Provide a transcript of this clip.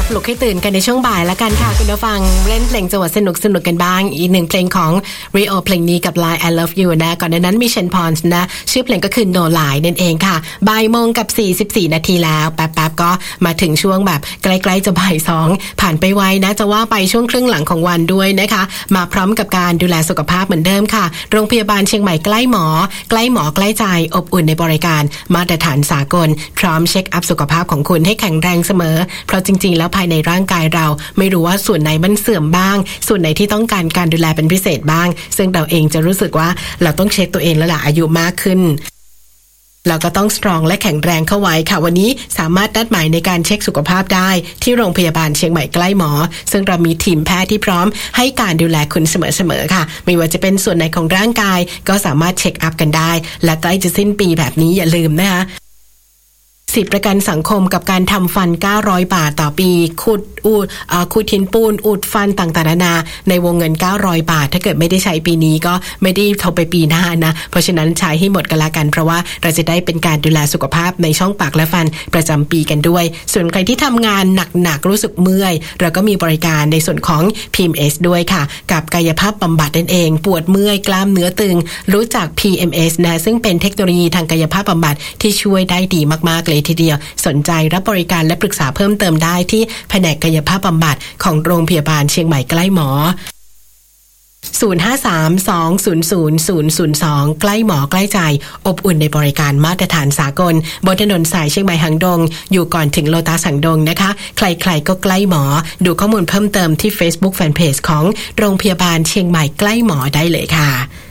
ปลุกให้ตื่นกันในช่วงบ่ายแล้วกันค่ะคุณผู้ฟังเล่นเพลงจังหวะสนุกกันบ้างอีกหนึ่งเพลงของ Rio เพลงนี้กับ Line I Love You นะก่อนหน้านั้นมีเชนพรนะชื่อเพลงก็คือ No Lie นั่นเองค่ะบ่ายโมงกับ44นาทีแล้วแป๊บๆก็มาถึงช่วงแบบใกล้ๆจะบ่าย2ผ่านไปไวนะจะว่าไปช่วงครึ่งหลังของวันด้วยนะคะมาพร้อมกับการดูแลสุขภาพเหมือนเดิมค่ะโรงพยาบาลเชียงใหม่ใกล้หมอใกล้ใจอบอุ่นในบริการมาตรฐานสากลพร้อมเช็คอัพสุขภาพของคุณให้แข็งแรงเสมอเพราะจริงๆแล้วภายในร่างกายเราไม่รู้ว่าส่วนไหนมันเสื่อมบ้างส่วนไหนที่ต้องการการดูแลเป็นพิเศษบ้างซึ่งเราเองจะรู้สึกว่าเราต้องเช็คตัวเองแล้วล่ะอายุมากขึ้นเราก็ต้องสตรองและแข็งแรงเข้าไว้ค่ะวันนี้สามารถนัดหมายในการเช็คสุขภาพได้ที่โรงพยาบาลเชียงใหม่ใกล้หมอซึ่งเรามีทีมแพทย์ที่พร้อมให้การดูแลคุณเสมอๆค่ะไม่ว่าจะเป็นส่วนไหนของร่างกายก็สามารถเช็คอัพกันได้และใกล้จะสิ้นปีแบบนี้อย่าลืมนะคะสิทธิประกันสังคมกับการทำฟัน900 บาทต่อปีขุดหินปูนอุดฟันต่างๆนานาในวงเงิน900 บาทถ้าเกิดไม่ได้ใช้ปีนี้ก็ไม่ได้เท่าไปปีหน้านะเพราะฉะนั้นใช้ให้หมดกันละกันเพราะว่าเราจะได้เป็นการดูแลสุขภาพในช่องปากและฟันประจำปีกันด้วยส่วนใครที่ทำงานหนักรู้สึกเมื่อยเราก็มีบริการในส่วนของ PMS ด้วยค่ะกับกายภาพบำบัดนั่นเองปวดเมื่อยกล้ามเนื้อตึงรู้จัก PMS นะซึ่งเป็นเทคโนโลยีทางกายภาพบำบัดที่ช่วยได้ดีมากๆเลยทีเดียวสนใจรับบริการและปรึกษาเพิ่มเติมได้ที่แผนกกายภาพบำบัดของโรงพยาบาลเชียงใหม่ใกล้หมอ053-200-002ใกล้หมอใกล้ใจอบอุ่นในบริการมาตรฐานสากลบนถนนสายเชียงใหม่หางดงอยู่ก่อนถึงโลตัสหางดงนะคะใครๆก็ใกล้หมอดูข้อมูลเพิ่มเติมที่ Facebook Fanpage ของโรงพยาบาลเชียงใหม่ใกล้หมอได้เลยค่ะ